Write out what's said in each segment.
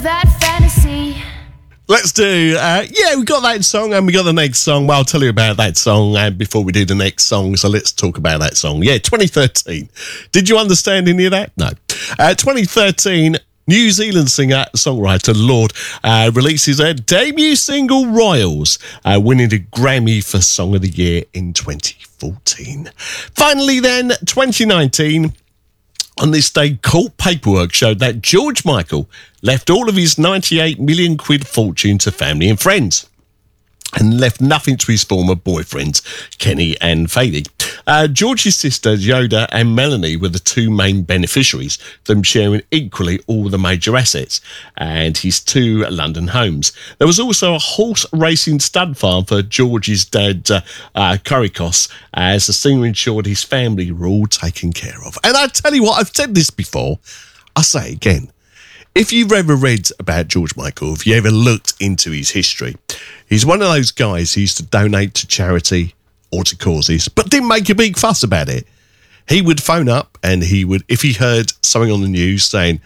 that fantasy. Let's do, we got that song and we got the next song. Well, I'll tell you about that song before we do the next song, so let's talk about that song. Yeah, 2013. Did you understand any of that? No. 2013, New Zealand singer-songwriter Lorde releases her debut single, Royals, winning a Grammy for Song of the Year in 2014. Finally then, 2019... on this day, court paperwork showed that George Michael left all of his 98 million quid fortune to family and friends and left nothing to his former boyfriends, Kenny and Faye. George's sister, Yoda, and Melanie were the two main beneficiaries, them sharing equally all the major assets and his two London homes. There was also a horse racing stud farm for George's dad, Kurikos, as the singer ensured his family were all taken care of. And I tell you what, I've said this before, I'll say it again. If you've ever read about George Michael, if you ever looked into his history, he's one of those guys who used to donate to charity or to causes, but didn't make a big fuss about it. He would phone up and he would, if he heard something on the news saying,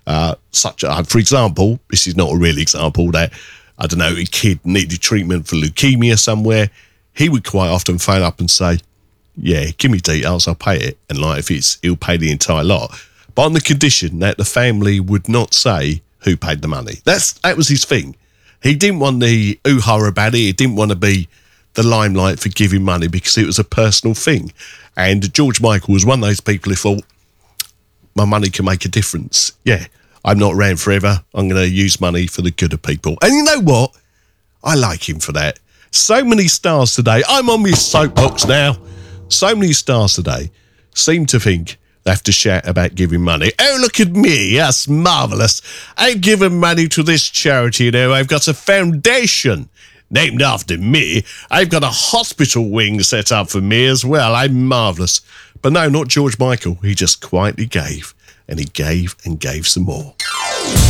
for example, this is not a real example, that, I don't know, a kid needed treatment for leukemia somewhere, he would quite often phone up and say, yeah, give me details, I'll pay it. And like, he'll pay the entire lot. But on the condition that the family would not say who paid the money. That was his thing. He didn't want the hoo-ha about it. He didn't want to be the limelight for giving money because it was a personal thing. And George Michael was one of those people who thought, my money can make a difference. Yeah, I'm not around forever. I'm going to use money for the good of people. And you know what? I like him for that. So many stars today. I'm on my soapbox now. So many stars today seem to think they have to shout about giving money. Oh, look at me. That's marvellous. I've given money to this charity, you know. I've got a foundation named after me. I've got a hospital wing set up for me as well. I'm marvellous. But no, not George Michael. He just quietly gave, and he gave and gave some more.